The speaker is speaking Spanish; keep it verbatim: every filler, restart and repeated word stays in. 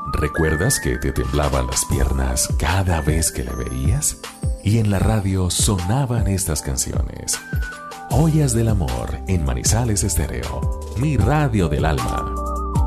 ¿Recuerdas que te temblaban las piernas cada vez que la veías? Y en la radio sonaban estas canciones. Ollas del amor en Manizales Estéreo, mi radio del alma.